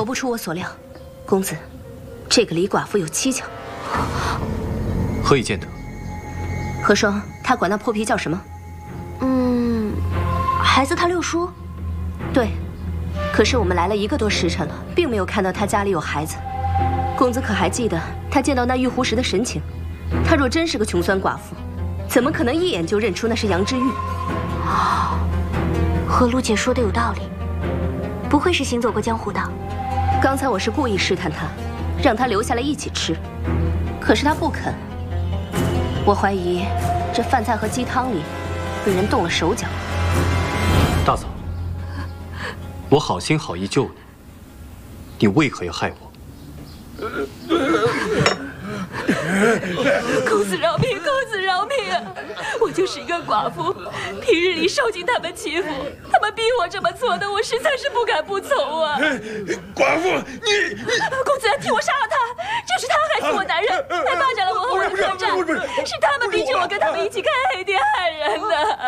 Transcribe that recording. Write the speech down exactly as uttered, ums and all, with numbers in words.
不出我所料，公子，这个李寡妇有蹊跷。 何以见得？ 何双，他管那破皮叫什么？ 嗯，孩子他六叔。 对，可是我们来了一个多时辰了，并没有看到他家里有孩子。公子可还记得他见到那玉壶时的神情？他若真是个穷酸寡妇，怎么可能一眼就认出那是杨之玉？ 何卢姐说的有道理，不会是行走过江湖的。 刚才我是故意试探他，让他留下来一起吃，可是他不肯。我怀疑这饭菜和鸡汤里被人动了手脚。 大嫂，我好心好意救你，你为何要害我？ 公子饶命，公子饶命啊！我就是一个寡妇，平日里受尽他们欺负，他们逼我这么做的，我实在是不敢不从啊！ 寡妇，你公子替我杀了他，这是他害死我男人，还霸占了我和我的客栈，是他们逼着我跟他们一起开黑店，害